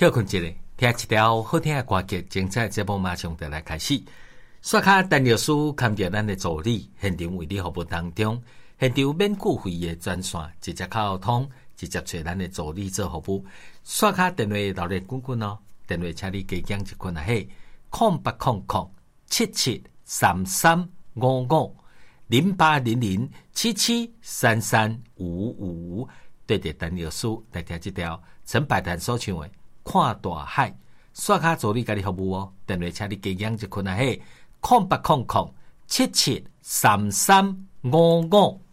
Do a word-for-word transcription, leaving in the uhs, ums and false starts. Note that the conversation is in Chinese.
休困一下，听一条好听的歌曲，精彩节目马上就来开始。刷卡陈律师看着咱的助理，现场为你服务当中，现场免付费的专线，直接沟通，直接找咱的助理做服务。刷卡电话留咧滚滚哦，电话请你加减一困啊嘿，空八空空七七三三五五零八零零七七三三五五，对着陈律师来听这条陈百潭所唱的。看大海，刷卡助理甲你服务哦。电话请你加减一困啊嘿，空八空空七七三三五五。